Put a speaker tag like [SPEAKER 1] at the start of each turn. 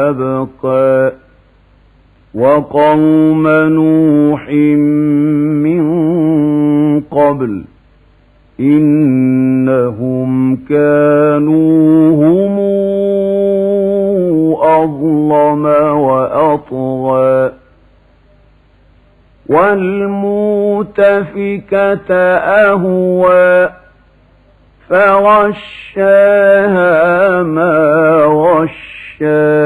[SPEAKER 1] أبقى وقوم نوح من قبل إنهم كانوا هم أظلم وأطغى والمؤتفكة أهوى فغشاها ما غشى